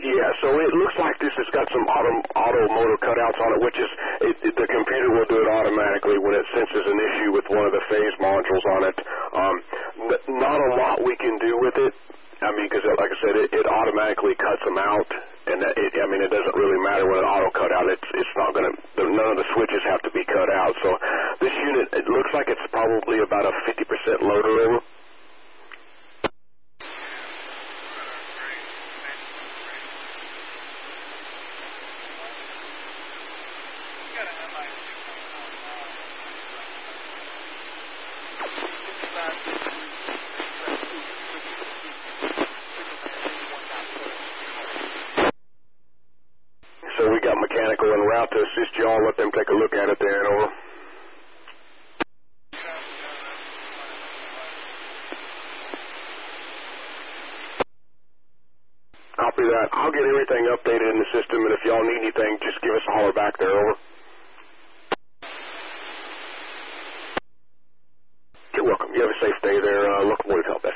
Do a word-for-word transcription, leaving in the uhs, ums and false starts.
Yeah, so it looks like this has got some auto, auto motor cutouts on it, which is, it, it, the computer will do it automatically when it senses an issue with one of the phase modules on it. Um, n- not a lot we can do with it. I mean, because like I said, it, it automatically cuts them out, and that it, I mean, it doesn't really matter when it auto cut out. It's it's not going to. None of the switches have to be cut out. So this unit, it looks like it's probably about a fifty percent loader over. So we got mechanical en route to assist you all. Let them take a look at it there and over. Copy that. I'll get everything updated in the system, and if y'all need anything, just give us a holler back there, over. You're welcome. You have a safe day there. Uh, look forward to help.